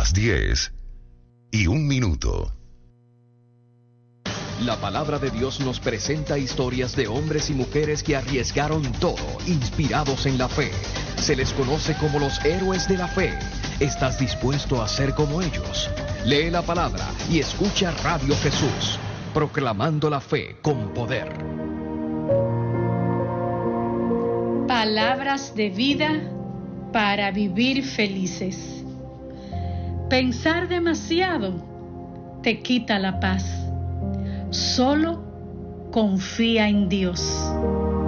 10:01. La palabra de Dios nos presenta historias de hombres y mujeres que arriesgaron todo, inspirados en la fe. Se les conoce como los héroes de la fe. ¿Estás dispuesto a ser como ellos? Lee la palabra y escucha Radio Jesús, proclamando la fe con poder. Palabras de vida para vivir felices. Pensar demasiado te quita la paz. Solo confía en Dios.